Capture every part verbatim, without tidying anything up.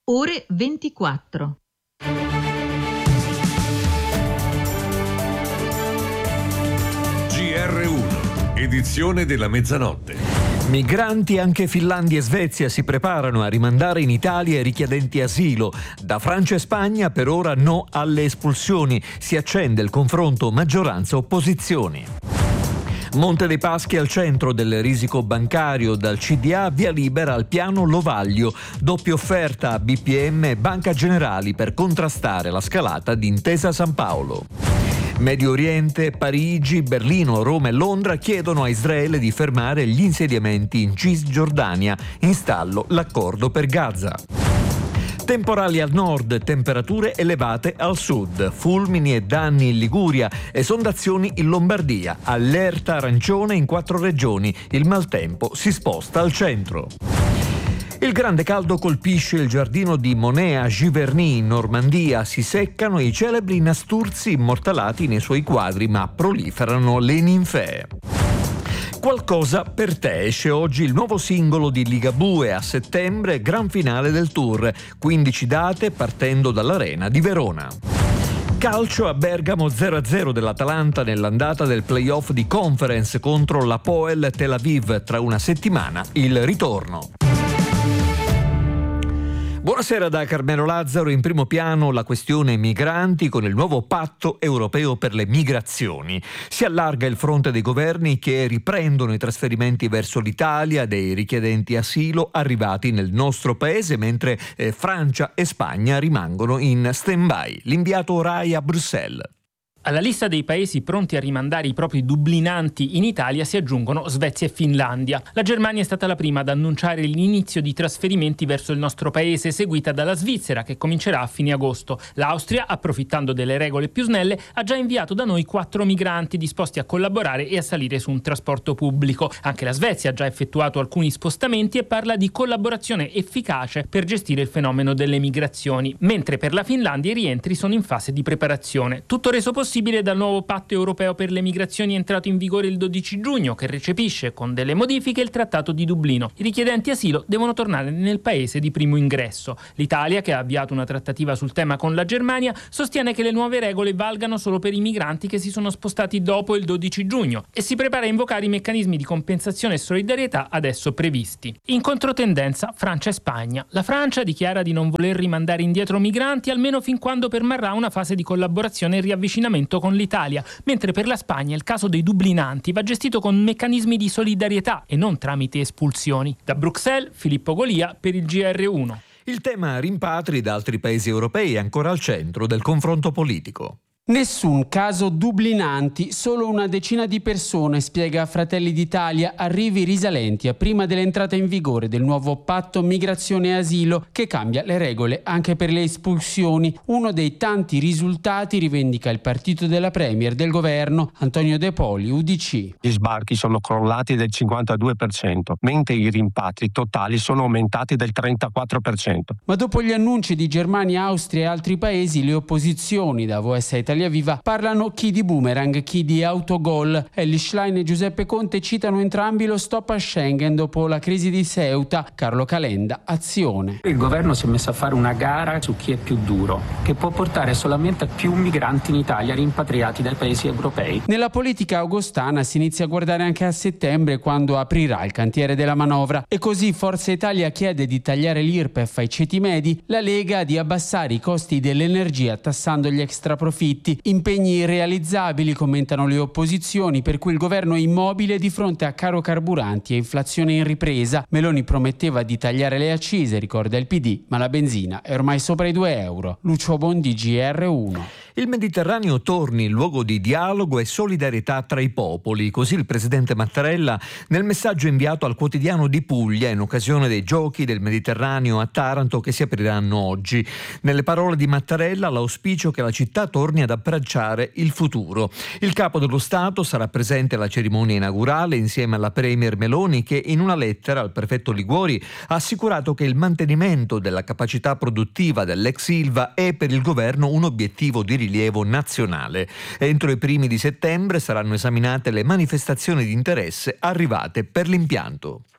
ore ventiquattro. G R uno, edizione della mezzanotte. Migranti anche Finlandia e Svezia si preparano a rimandare in Italia i richiedenti asilo. Da Francia e Spagna per ora no alle espulsioni. Si accende il confronto maggioranza-opposizioni. Monte dei Paschi al centro del risico bancario, dal C D A via libera al piano Lovaglio, doppia offerta a B P M e Banca Generali per contrastare la scalata di Intesa San Paolo. Medio Oriente, Parigi, Berlino, Roma e Londra chiedono a Israele di fermare gli insediamenti in Cisgiordania, in stallo l'accordo per Gaza. Temporali al nord, temperature elevate al sud, fulmini e danni in Liguria, esondazioni in Lombardia, allerta arancione in quattro regioni, il maltempo si sposta al centro. Il grande caldo colpisce il giardino di Monet a Giverny in Normandia, si seccano i celebri nasturzi immortalati nei suoi quadri, ma proliferano le ninfee. Qualcosa per te, esce oggi il nuovo singolo di Ligabue, a settembre gran finale del tour, quindici date partendo dall'Arena di Verona. Calcio a Bergamo, zero a zero dell'Atalanta nell'andata del play-off di Conference contro l'Hapoel Tel Aviv, tra una settimana il ritorno. Buonasera da Carmelo Lazzaro. In primo piano la questione migranti con il nuovo patto europeo per le migrazioni. Si allarga il fronte dei governi che riprendono i trasferimenti verso l'Italia dei richiedenti asilo arrivati nel nostro paese, mentre eh, Francia e Spagna rimangono in stand-by. L'inviato Rai a Bruxelles. Alla lista dei paesi pronti a rimandare i propri dublinanti in Italia si aggiungono Svezia e Finlandia. La Germania è stata la prima ad annunciare l'inizio di trasferimenti verso il nostro paese, seguita dalla Svizzera, che comincerà a fine agosto. L'Austria, approfittando delle regole più snelle, ha già inviato da noi quattro migranti disposti a collaborare e a salire su un trasporto pubblico. Anche la Svezia ha già effettuato alcuni spostamenti e parla di collaborazione efficace per gestire il fenomeno delle migrazioni, mentre per la Finlandia i rientri sono in fase di preparazione. Tutto reso possibile dal nuovo patto europeo per le migrazioni entrato in vigore il dodici giugno, che recepisce con delle modifiche il trattato di Dublino. I richiedenti asilo devono tornare nel paese di primo ingresso. L'Italia, che ha avviato una trattativa sul tema con la Germania, sostiene che le nuove regole valgano solo per i migranti che si sono spostati dopo il dodici giugno e si prepara a invocare i meccanismi di compensazione e solidarietà adesso previsti. In controtendenza, Francia e Spagna. La Francia dichiara di non voler rimandare indietro migranti almeno fin quando permarrà una fase di collaborazione e riavvicinamento con l'Italia, mentre per la Spagna il caso dei dublinanti va gestito con meccanismi di solidarietà e non tramite espulsioni. Da Bruxelles, Filippo Golia per il G R uno. Il tema rimpatri da altri paesi europei è ancora al centro del confronto politico. Nessun caso dublinanti, solo una decina di persone, spiega Fratelli d'Italia, arrivi risalenti a prima dell'entrata in vigore del nuovo patto migrazione e asilo che cambia le regole anche per le espulsioni. Uno dei tanti risultati rivendica il partito della premier del governo, Antonio De Poli, U D C. Gli sbarchi sono crollati del cinquantadue per cento, mentre i rimpatri totali sono aumentati del trentaquattro per cento. Ma dopo gli annunci di Germania, Austria e altri paesi, le opposizioni da V S Italia Viva parlano chi di boomerang, chi di autogol. Elly Schlein e Giuseppe Conte citano entrambi lo stop a Schengen dopo la crisi di Ceuta. Carlo Calenda, Azione. Il governo si è messo a fare una gara su chi è più duro, che può portare solamente a più migranti in Italia rimpatriati dai paesi europei. Nella politica agostana si inizia a guardare anche a settembre, quando aprirà il cantiere della manovra. E così Forza Italia chiede di tagliare l'I R P E F ai ceti medi, la Lega di abbassare i costi dell'energia tassando gli extraprofitti. Impegni irrealizzabili, commentano le opposizioni, per cui il governo è immobile di fronte a caro carburanti e inflazione in ripresa. Meloni prometteva di tagliare le accise, ricorda il P D, ma la benzina è ormai sopra i due euro. Lucio Bondi, G R uno. Il Mediterraneo torni luogo di dialogo e solidarietà tra i popoli, così il presidente Mattarella nel messaggio inviato al quotidiano di Puglia in occasione dei Giochi del Mediterraneo a Taranto che si apriranno oggi. Nelle parole di Mattarella l'auspicio che la città torni ad abbracciare il futuro. Il capo dello Stato sarà presente alla cerimonia inaugurale insieme alla premier Meloni, che in una lettera al prefetto Liguori ha assicurato che il mantenimento della capacità produttiva dell'ex Ilva è per il governo un obiettivo di rilievo nazionale. Entro i primi di settembre saranno esaminate le manifestazioni di interesse arrivate per l'impianto.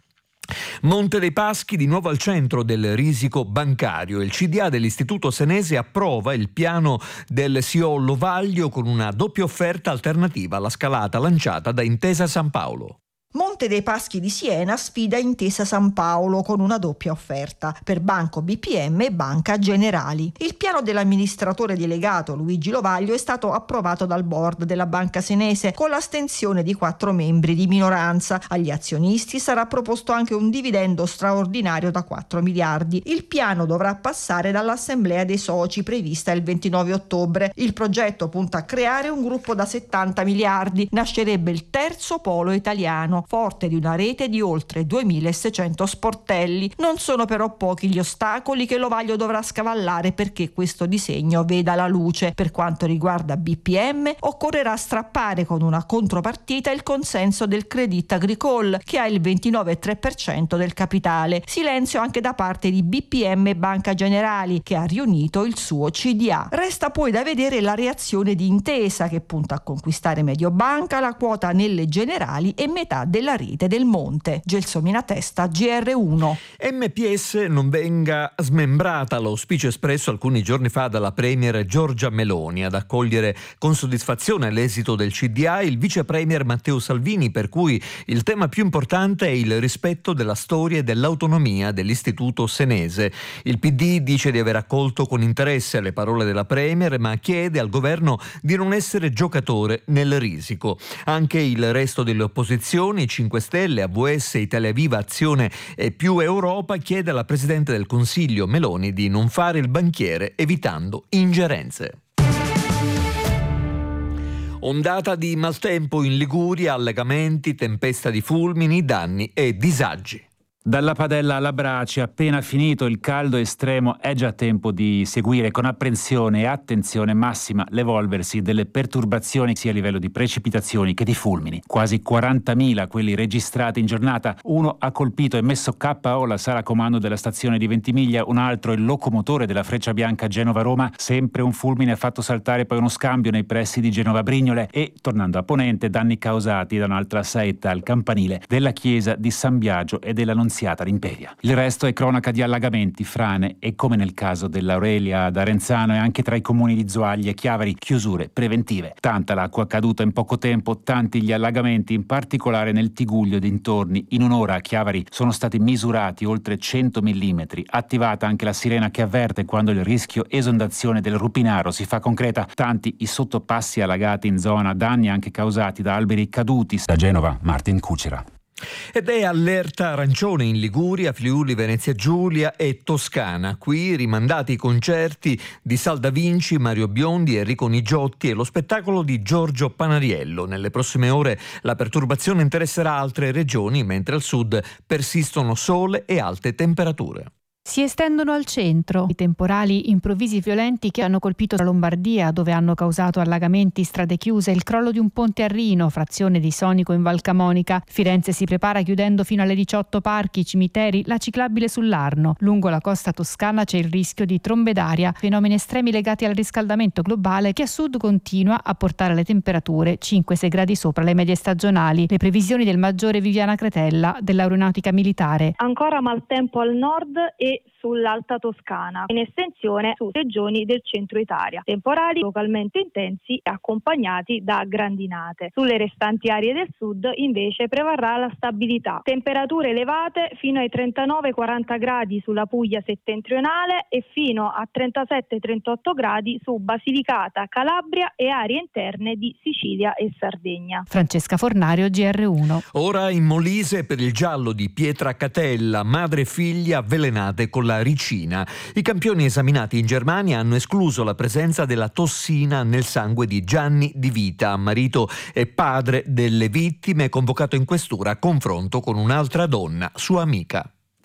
Monte dei Paschi di nuovo al centro del risico bancario. Il C D A dell'Istituto Senese approva il piano del C E O Lovaglio con una doppia offerta alternativa alla scalata lanciata da Intesa San Paolo. Monte dei Paschi di Siena sfida Intesa San Paolo con una doppia offerta per Banco B P M e Banca Generali. Il piano dell'amministratore delegato Luigi Lovaglio è stato approvato dal board della banca senese con l'astensione di quattro membri di minoranza. Agli azionisti sarà proposto anche un dividendo straordinario da quattro miliardi. Il piano dovrà passare dall'assemblea dei soci prevista il ventinove ottobre. Il progetto punta a creare un gruppo da settanta miliardi. Nascerebbe il terzo polo italiano, forte di una rete di oltre duemilaseicento sportelli. Non sono però pochi gli ostacoli che Lovaglio dovrà scavallare perché questo disegno veda la luce. Per quanto riguarda B P M, occorrerà strappare con una contropartita il consenso del Crédit Agricole, che ha il ventinove virgola tre per cento del capitale. Silenzio anche da parte di B P M e Banca Generali, che ha riunito il suo C D A. Resta poi da vedere la reazione di Intesa, che punta a conquistare Mediobanca, la quota nelle Generali e metà della rete del Monte. Gelsomina Testa, G R uno. M P S non venga smembrata, l'auspicio espresso alcuni giorni fa dalla premier Giorgia Meloni. Ad accogliere con soddisfazione l'esito del C D A il vice premier Matteo Salvini, per cui il tema più importante è il rispetto della storia e dell'autonomia dell'istituto senese. Il P D dice di aver accolto con interesse le parole della premier, ma chiede al governo di non essere giocatore nel risico. Anche il resto delle opposizioni, cinque Stelle, A V S, Italia Viva, Azione e Più Europa, chiede alla Presidente del Consiglio Meloni di non fare il banchiere evitando ingerenze. Ondata di maltempo in Liguria, allagamenti, tempesta di fulmini, danni e disagi. Dalla padella alla brace, appena finito il caldo estremo, è già tempo di seguire con apprensione e attenzione massima l'evolversi delle perturbazioni sia a livello di precipitazioni che di fulmini. Quasi quarantamila quelli registrati in giornata. Uno ha colpito e messo K O la sala comando della stazione di Ventimiglia, un altro il locomotore della Freccia Bianca Genova-Roma. Sempre un fulmine ha fatto saltare poi uno scambio nei pressi di Genova-Brignole e, tornando a ponente, danni causati da un'altra saetta al campanile della chiesa di San Biagio e della d'Imperia. Il resto è cronaca di allagamenti, frane e, come nel caso dell'Aurelia ad Arenzano e anche tra i comuni di Zoagli e Chiavari, chiusure preventive. Tanta l'acqua caduta in poco tempo, tanti gli allagamenti, in particolare nel Tiguglio e dintorni. In un'ora a Chiavari sono stati misurati oltre cento millimetri. Attivata anche la sirena che avverte quando il rischio esondazione del Rupinaro si fa concreta. Tanti i sottopassi allagati in zona, danni anche causati da alberi caduti. Da Genova, Martin Cucera. Ed è allerta arancione in Liguria, Friuli, Venezia Giulia e Toscana. Qui rimandati i concerti di Sal Da Vinci, Mario Biondi, Enrico Nigiotti e lo spettacolo di Giorgio Panariello. Nelle prossime ore la perturbazione interesserà altre regioni, mentre al sud persistono sole e alte temperature. Si estendono al centro i temporali improvvisi e violenti che hanno colpito la Lombardia, dove hanno causato allagamenti, strade chiuse, il crollo di un ponte a Rino, frazione di Sonico in Val Camonica. Firenze si prepara chiudendo fino alle diciotto parchi, cimiteri, la ciclabile sull'Arno. Lungo la costa toscana c'è il rischio di trombe d'aria, fenomeni estremi legati al riscaldamento globale che a sud continua a portare le temperature cinque sei gradi sopra le medie stagionali. Le previsioni del maggiore Viviana Cretella dell'Aeronautica Militare. Ancora maltempo al nord e sull'Alta Toscana, in estensione su regioni del centro Italia. Temporali localmente intensi e accompagnati da grandinate. Sulle restanti aree del sud invece prevarrà la stabilità. Temperature elevate fino ai trentanove quaranta gradi sulla Puglia settentrionale e fino a trentasette trentotto gradi su Basilicata, Calabria e aree interne di Sicilia e Sardegna. Francesca Fornario, G R uno. Ora in Molise per il giallo di Pietra Catella, madre e figlia avvelenate con la ricina. I campioni esaminati in Germania hanno escluso la presenza della tossina nel sangue di Gianni Di Vita, marito e padre delle vittime, convocato in questura a confronto con un'altra donna, sua amica.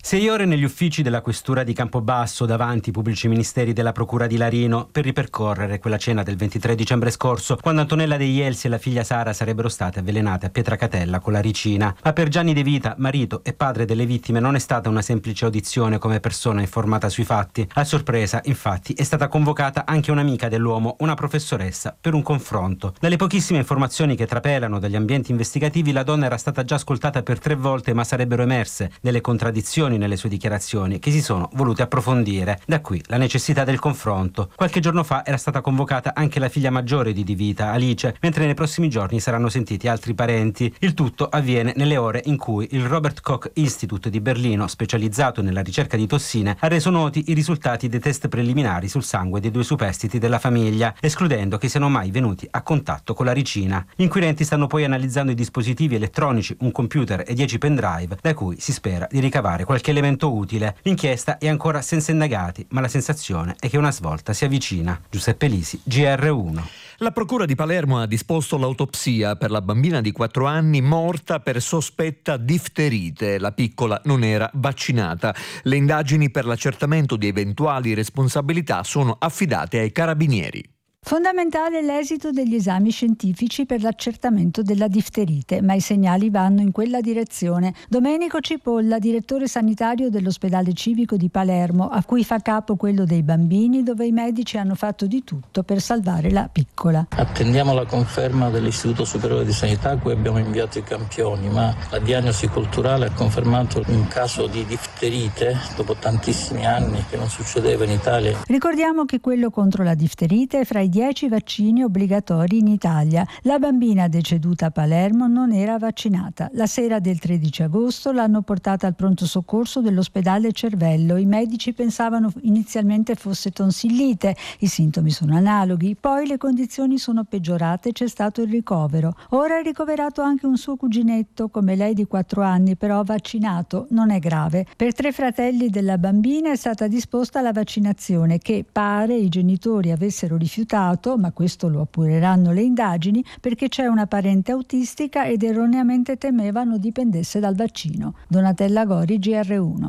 Sei ore negli uffici della questura di Campobasso davanti ai pubblici ministeri della procura di Larino per ripercorrere quella cena del ventitré dicembre scorso, quando Antonella De Ielsi e la figlia Sara sarebbero state avvelenate a Pietracatella con la ricina. Ma per Gianni De Vita, marito e padre delle vittime, non è stata una semplice audizione come persona informata sui fatti. A sorpresa, infatti, è stata convocata anche un'amica dell'uomo, una professoressa, per un confronto. Dalle pochissime informazioni che trapelano dagli ambienti investigativi, la donna era stata già ascoltata per tre volte, ma sarebbero emerse delle contraddizioni nelle sue dichiarazioni che si sono volute approfondire. Da qui la necessità del confronto. Qualche giorno fa era stata convocata anche la figlia maggiore di Di Vita, Alice, mentre nei prossimi giorni saranno sentiti altri parenti. Il tutto avviene nelle ore in cui il Robert Koch Institute di Berlino, specializzato nella ricerca di tossine, ha reso noti i risultati dei test preliminari sul sangue dei due superstiti della famiglia, escludendo che siano mai venuti a contatto con la ricina. Gli inquirenti stanno poi analizzando i dispositivi elettronici, un computer e dieci pendrive, da cui si spera di ricavare qualche elemento utile. L'inchiesta è ancora senza indagati, ma la sensazione è che una svolta si avvicina. Giuseppe Lisi, G R uno. La procura di Palermo ha disposto l'autopsia per la bambina di quattro anni morta per sospetta difterite. La piccola non era vaccinata. Le indagini per l'accertamento di eventuali responsabilità sono affidate ai carabinieri. Fondamentale l'esito degli esami scientifici per l'accertamento della difterite, ma i segnali vanno in quella direzione. Domenico Cipolla, direttore sanitario dell'ospedale civico di Palermo, a cui fa capo quello dei bambini, dove i medici hanno fatto di tutto per salvare la piccola. Attendiamo la conferma dell'Istituto Superiore di Sanità a cui abbiamo inviato i campioni, ma la diagnosi culturale ha confermato un caso di difterite dopo tantissimi anni che non succedeva in Italia. Ricordiamo che quello contro la difterite è fra i dieci vaccini obbligatori in Italia. La bambina deceduta a Palermo non era vaccinata. La sera del tredici agosto l'hanno portata al pronto soccorso dell'ospedale Cervello. I medici pensavano inizialmente fosse tonsillite. I sintomi sono analoghi. Poi le condizioni sono peggiorate e c'è stato il ricovero. Ora è ricoverato anche un suo cuginetto, come lei di quattro anni, però vaccinato. Non è grave. Per tre fratelli della bambina è stata disposta la vaccinazione che pare i genitori avessero rifiutato, ma questo lo appureranno le indagini, perché c'è una parente autistica ed erroneamente temevano dipendesse dal vaccino. Donatella Gori, G R uno.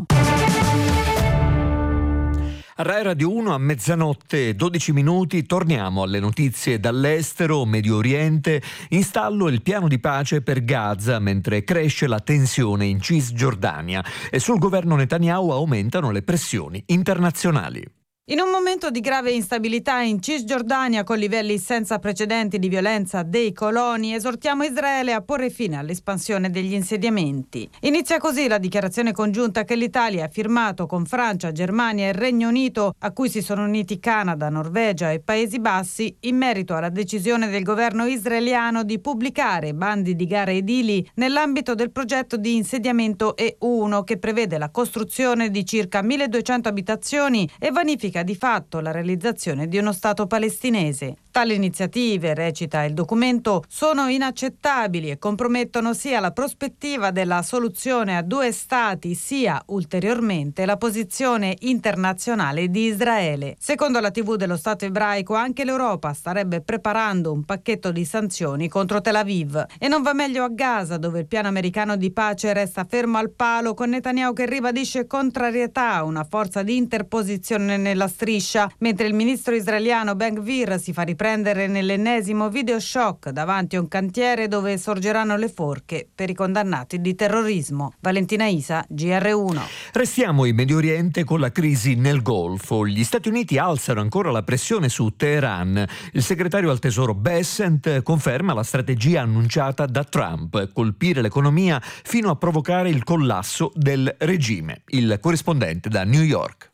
Rai Radio uno a mezzanotte dodici minuti, torniamo alle notizie dall'estero, Medio Oriente. In stallo il piano di pace per Gaza mentre cresce la tensione in Cisgiordania e sul governo Netanyahu aumentano le pressioni internazionali. In un momento di grave instabilità in Cisgiordania, con livelli senza precedenti di violenza dei coloni, esortiamo Israele a porre fine all'espansione degli insediamenti. Inizia così la dichiarazione congiunta che l'Italia ha firmato con Francia, Germania e Regno Unito, a cui si sono uniti Canada, Norvegia e Paesi Bassi, in merito alla decisione del governo israeliano di pubblicare bandi di gare edili nell'ambito del progetto di insediamento E uno, che prevede la costruzione di circa milleduecento abitazioni e vanifica di fatto la realizzazione di uno Stato palestinese. Tali iniziative, recita il documento, sono inaccettabili e compromettono sia la prospettiva della soluzione a due Stati sia ulteriormente la posizione internazionale di Israele. Secondo la tivù dello Stato ebraico, anche l'Europa starebbe preparando un pacchetto di sanzioni contro Tel Aviv. E non va meglio a Gaza, dove il piano americano di pace resta fermo al palo, con Netanyahu che ribadisce contrarietà a una forza di interposizione nella striscia, mentre il ministro israeliano Ben Gvir si fa riprendere nell'ennesimo video shock davanti a un cantiere dove sorgeranno le forche per i condannati di terrorismo. Valentina Isa, G R uno. Restiamo in Medio Oriente con la crisi nel Golfo. Gli Stati Uniti alzano ancora la pressione su Teheran. Il segretario al Tesoro Bessent conferma la strategia annunciata da Trump: colpire l'economia fino a provocare il collasso del regime. Il corrispondente da New York.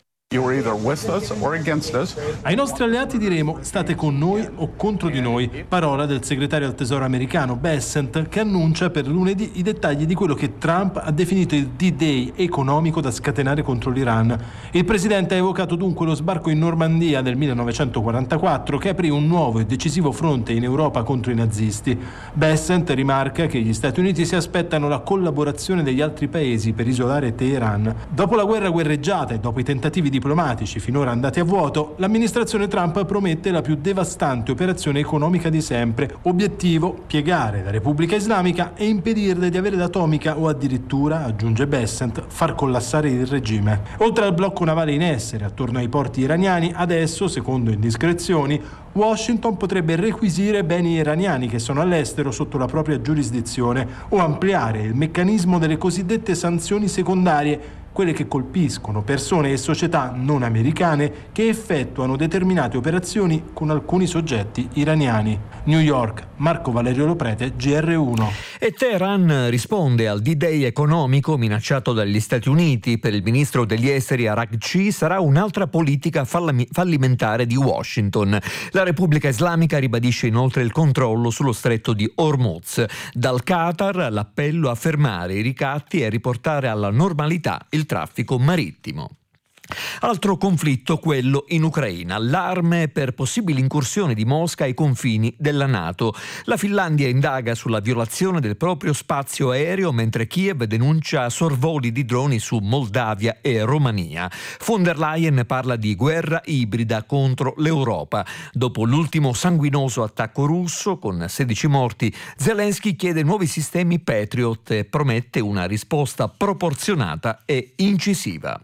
Ai nostri alleati diremo: state con noi o contro di noi. Parola del segretario al Tesoro americano Bessent, che annuncia per lunedì i dettagli di quello che Trump ha definito il D-Day economico da scatenare contro l'Iran. Il presidente ha evocato dunque lo sbarco in Normandia del millenovecentoquarantaquattro, che aprì un nuovo e decisivo fronte in Europa contro i nazisti. Bessent rimarca che gli Stati Uniti si aspettano la collaborazione degli altri paesi per isolare Teheran. Dopo la guerra guerreggiata e dopo i tentativi di diplomatici finora andati a vuoto, l'amministrazione Trump promette la più devastante operazione economica di sempre. Obiettivo: piegare la Repubblica Islamica e impedirle di avere l'atomica o addirittura, aggiunge Bessent, far collassare il regime. Oltre al blocco navale in essere attorno ai porti iraniani, adesso, secondo indiscrezioni, Washington potrebbe requisire beni iraniani che sono all'estero sotto la propria giurisdizione o ampliare il meccanismo delle cosiddette sanzioni secondarie, quelle che colpiscono persone e società non americane che effettuano determinate operazioni con alcuni soggetti iraniani. New York, Marco Valerio Loprete, G R uno. E Teheran risponde al D-Day economico minacciato dagli Stati Uniti. Per il ministro degli esteri Araghchi sarà un'altra politica falli- fallimentare di Washington. La Repubblica Islamica ribadisce inoltre il controllo sullo stretto di Hormuz. Dal Qatar l'appello a fermare i ricatti e riportare alla normalità il traffico marittimo. Altro conflitto, quello in Ucraina. Allarme per possibili incursioni di Mosca ai confini della NATO. La Finlandia indaga sulla violazione del proprio spazio aereo, mentre Kiev denuncia sorvoli di droni su Moldavia e Romania. Von der Leyen parla di guerra ibrida contro l'Europa. Dopo l'ultimo sanguinoso attacco russo con sedici morti, Zelensky chiede nuovi sistemi Patriot e promette una risposta proporzionata e incisiva.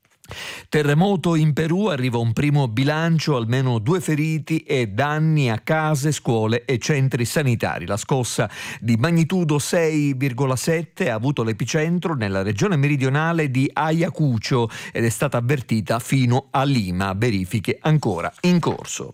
Terremoto in Perù, arriva un primo bilancio, almeno due feriti e danni a case, scuole e centri sanitari. La scossa di magnitudo sei virgola sette ha avuto l'epicentro nella regione meridionale di Ayacucho ed è stata avvertita fino a Lima, verifiche ancora in corso.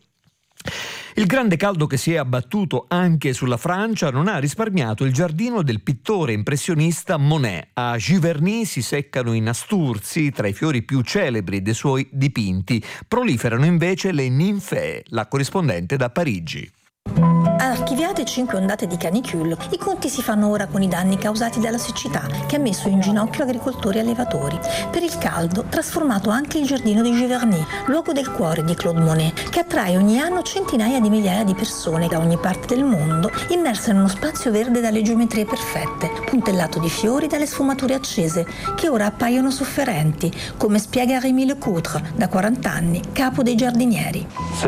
Il grande caldo che si è abbattuto anche sulla Francia non ha risparmiato il giardino del pittore impressionista Monet. A Giverny si seccano i nasturzi, tra i fiori più celebri dei suoi dipinti. Proliferano invece le ninfee. La corrispondente da Parigi. Archiviate cinque ondate di canicule, i conti si fanno ora con i danni causati dalla siccità che ha messo in ginocchio agricoltori e allevatori. Per il caldo, trasformato anche il giardino di Giverny, luogo del cuore di Claude Monet, che attrae ogni anno centinaia di migliaia di persone da ogni parte del mondo, immerse in uno spazio verde dalle geometrie perfette, puntellato di fiori dalle sfumature accese, che ora appaiono sofferenti, come spiega Rémi Lecoutre, da quaranta anni, capo dei giardinieri.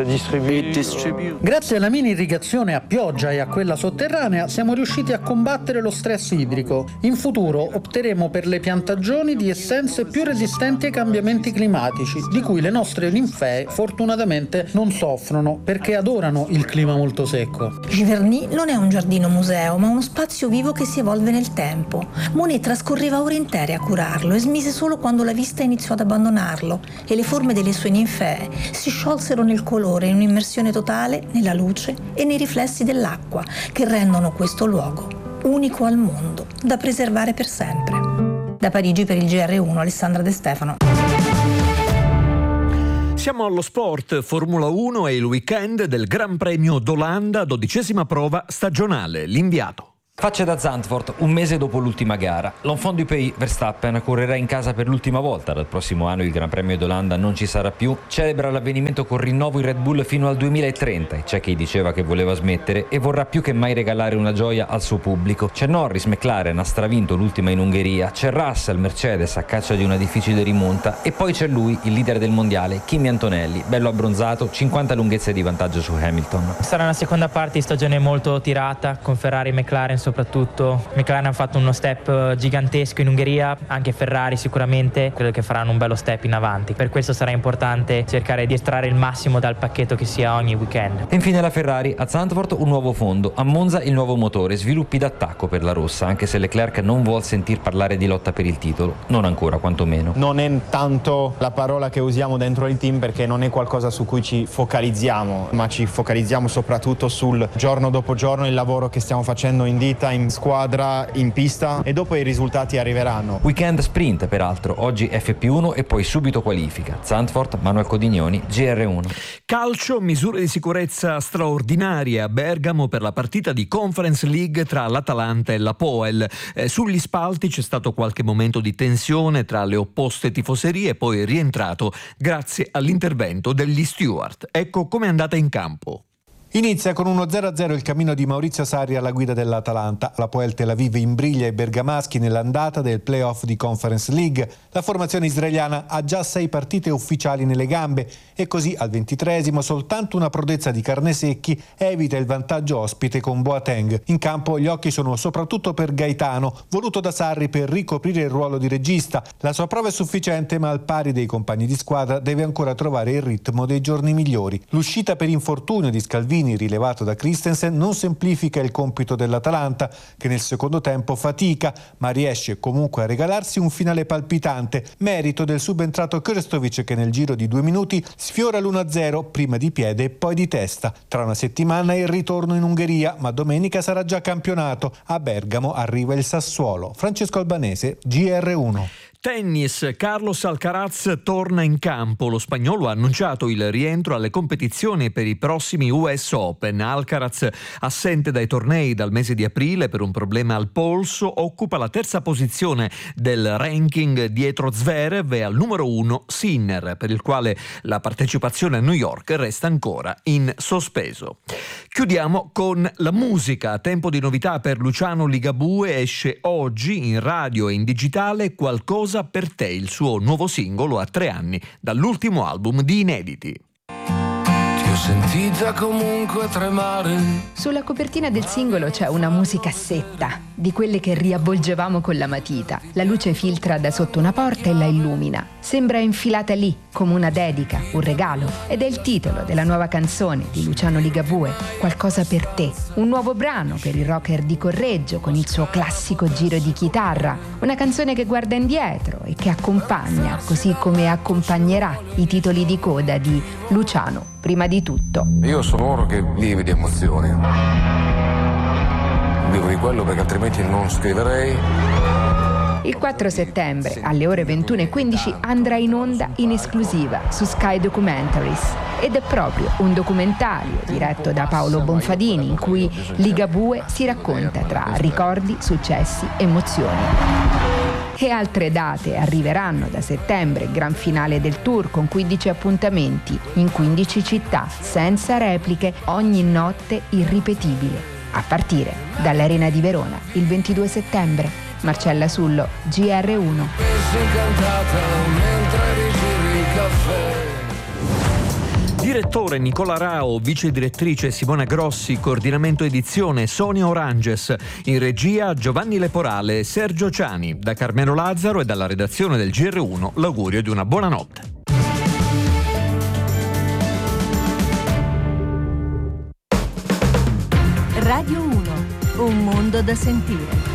Grazie alla mini irrigazione a pioggia e a quella sotterranea siamo riusciti a combattere lo stress idrico. In futuro opteremo per le piantagioni di essenze più resistenti ai cambiamenti climatici, di cui le nostre ninfee fortunatamente non soffrono perché adorano il clima molto secco. Giverny non è un giardino museo, ma uno spazio vivo che si evolve nel tempo. Monet trascorreva ore intere a curarlo e smise solo quando la vista iniziò ad abbandonarlo e le forme delle sue ninfee si sciolsero nel colore in un'immersione totale nella luce e nei riflessi dell'acqua che rendono questo luogo unico al mondo, da preservare per sempre. Da Parigi per il G R uno, Alessandra De Stefano. Siamo allo sport. Formula uno e il weekend del Gran Premio d'Olanda, dodicesima prova stagionale. L'inviato. Facce da Zandvoort un mese dopo l'ultima gara. L'enfant du pays Verstappen correrà in casa per l'ultima volta. Dal prossimo anno il Gran Premio d'Olanda non ci sarà più. Celebra l'avvenimento con rinnovo in Red Bull fino al duemilatrenta. C'è chi diceva che voleva smettere e vorrà più che mai regalare una gioia al suo pubblico. C'è Norris, McLaren ha stravinto l'ultima in Ungheria. C'è Russell, Mercedes a caccia di una difficile rimonta. E poi c'è lui, il leader del mondiale, Kimi Antonelli, bello abbronzato, cinquanta lunghezze di vantaggio su Hamilton. Sarà una seconda parte di stagione molto tirata con Ferrari e McLaren. Soprattutto McLaren ha fatto uno step gigantesco in Ungheria, anche Ferrari sicuramente credo che faranno un bello step in avanti. Per questo sarà importante cercare di estrarre il massimo dal pacchetto che si ha ogni weekend. E infine la Ferrari, a Zandvoort un nuovo fondo, a Monza il nuovo motore, sviluppi d'attacco per la rossa, anche se Leclerc non vuol sentir parlare di lotta per il titolo, non ancora quantomeno. Non è tanto la parola che usiamo dentro il team perché non è qualcosa su cui ci focalizziamo, ma ci focalizziamo soprattutto sul giorno dopo giorno, il lavoro che stiamo facendo in dita, in squadra, in pista, e dopo i risultati arriveranno. Weekend sprint peraltro, oggi F P uno e poi subito qualifica. Zandvoort, Manuel Codignoni, G R uno. Calcio, misure di sicurezza straordinarie a Bergamo per la partita di Conference League tra l'Atalanta e l'Apoel. Eh, sugli spalti c'è stato qualche momento di tensione tra le opposte tifoserie, poi è rientrato grazie all'intervento degli steward. Ecco com'è andata in campo. Inizia con uno zero a zero il cammino di Maurizio Sarri alla guida dell'Atalanta. La Poel Tel Aviv imbriglia i bergamaschi nell'andata del play-off di Conference League. La formazione israeliana ha già sei partite ufficiali nelle gambe e così al ventitreesimo soltanto una prodezza di Carnesecchi evita il vantaggio ospite con Boateng. In campo gli occhi sono soprattutto per Gaetano, voluto da Sarri per ricoprire il ruolo di regista. La sua prova è sufficiente, ma al pari dei compagni di squadra deve ancora trovare il ritmo dei giorni migliori. L'uscita per infortunio di Scalvini, rilevato da Christensen, non semplifica il compito dell'Atalanta, che nel secondo tempo fatica, ma riesce comunque a regalarsi un finale palpitante, merito del subentrato Krstovic, che nel giro di due minuti sfiora l'uno a zero, prima di piede e poi di testa. Tra una settimana il ritorno in Ungheria, ma domenica sarà già campionato. A Bergamo arriva il Sassuolo. Francesco Albanese, G R uno. Tennis, Carlos Alcaraz torna in campo. Lo spagnolo ha annunciato il rientro alle competizioni per i prossimi U S Open. Alcaraz, assente dai tornei dal mese di aprile per un problema al polso, occupa la terza posizione del ranking dietro Zverev e al numero uno Sinner, per il quale la partecipazione a New York resta ancora in sospeso. Chiudiamo con la musica. Tempo di novità per Luciano Ligabue. Esce oggi in radio e in digitale Qualcosa per te, il suo nuovo singolo a tre anni dall'ultimo album di inediti. Ti ho sentita comunque tremare. Sulla copertina del singolo c'è una musicassetta, di quelle che riavvolgevamo con la matita. La luce filtra da sotto una porta e la illumina. Sembra infilata lì, come una dedica, un regalo. Ed è il titolo della nuova canzone di Luciano Ligabue, Qualcosa per te. Un nuovo brano per il rocker di Correggio con il suo classico giro di chitarra. Una canzone che guarda indietro e che accompagna, così come accompagnerà i titoli di coda di Luciano, prima di tutto. Io sono uno che vive di emozioni. Vivo di quello perché altrimenti non scriverei. Il quattro settembre alle ore ventuno e quindici andrà in onda in esclusiva su Sky Documentaries ed è proprio un documentario diretto da Paolo Bonfadini in cui Ligabue si racconta tra ricordi, successi, emozioni. E altre date arriveranno da settembre, gran finale del tour con quindici appuntamenti in quindici città, senza repliche, ogni notte irripetibile, a partire dall'Arena di Verona il ventidue settembre. Marcella Sullo, G R uno. Direttore Nicola Rao, vice direttrice Simona Grossi, coordinamento edizione Sonia Oranges, in regia Giovanni Leporale e Sergio Ciani. Da Carmelo Lazzaro e dalla redazione del G R uno l'augurio di una buona notte. Radio uno, un mondo da sentire.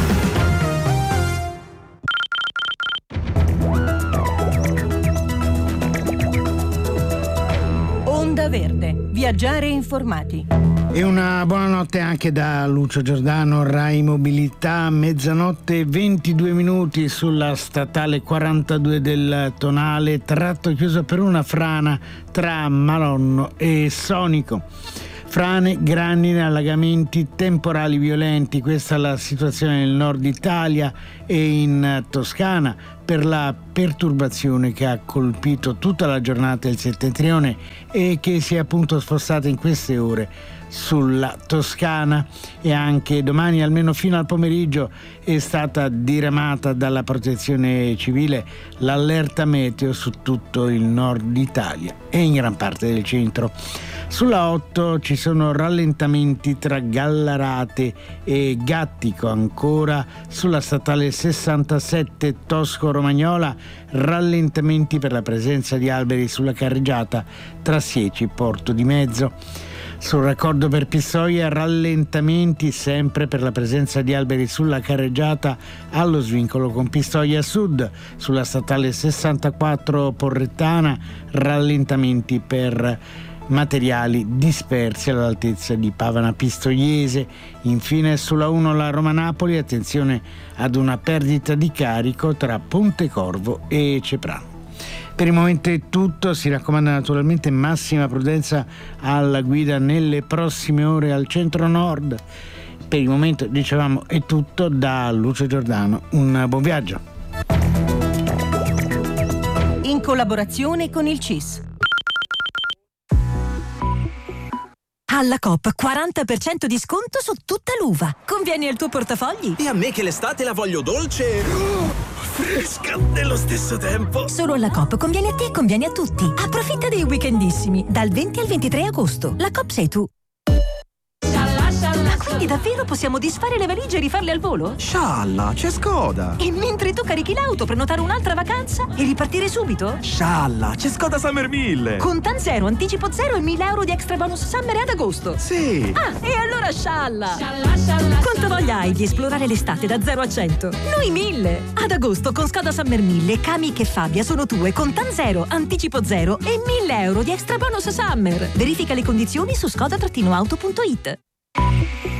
Onda Verde, viaggiare informati. E una buonanotte anche da Lucio Giordano, Rai Mobilità, mezzanotte e ventidue minuti sulla statale quarantadue del Tonale, tratto chiuso per una frana tra Malonno e Sonico. Frane, grandine, allagamenti, temporali violenti, questa è la situazione nel nord Italia e in Toscana per la perturbazione che ha colpito tutta la giornata il settentrione e che si è appunto spostata in queste ore sulla Toscana, e anche domani almeno fino al pomeriggio è stata diramata dalla Protezione Civile l'allerta meteo su tutto il nord Italia e in gran parte del centro. Sulla otto ci sono rallentamenti tra Gallarate e Gattico, ancora sulla statale sessantasette Tosco-Romagnola rallentamenti per la presenza di alberi sulla carreggiata tra Sieci e Porto di Mezzo. Sul raccordo per Pistoia rallentamenti sempre per la presenza di alberi sulla carreggiata allo svincolo con Pistoia Sud. Sulla statale sessantaquattro Porrettana rallentamenti per materiali dispersi all'altezza di Pavana Pistoiese. Infine sulla uno la Roma-Napoli, attenzione ad una perdita di carico tra Pontecorvo e Ceprano. Per il momento è tutto, si raccomanda naturalmente massima prudenza alla guida nelle prossime ore al centro-nord. Per il momento, dicevamo, è tutto da Lucio Giordano. Un buon viaggio. In collaborazione con il C I S. Alla Coop quaranta per cento di sconto su tutta l'uva. Conviene al tuo portafogli? E a me che l'estate la voglio dolce, oh, fresca nello stesso tempo. Solo alla Coop conviene a te e conviene a tutti. Approfitta dei weekendissimi dal venti al ventitré agosto. La Coop sei tu. Ma quindi davvero possiamo disfare le valigie e rifarle al volo? Scialla, c'è Skoda. E mentre tu carichi l'auto, prenotare un'altra vacanza e ripartire subito? Scialla, c'è Skoda Summer mille. Con Tan Zero, anticipo zero e mille euro di extra bonus Summer ad agosto. Sì. Ah, e allora scialla. Scialla, scialla. Quanta voglia hai di esplorare l'estate da zero a cento? Noi mille. Ad agosto con Skoda Summer mille, Kami e Fabia sono tue con Tan Zero, anticipo zero e mille euro di extra bonus Summer. Verifica le condizioni su skoda auto punto it.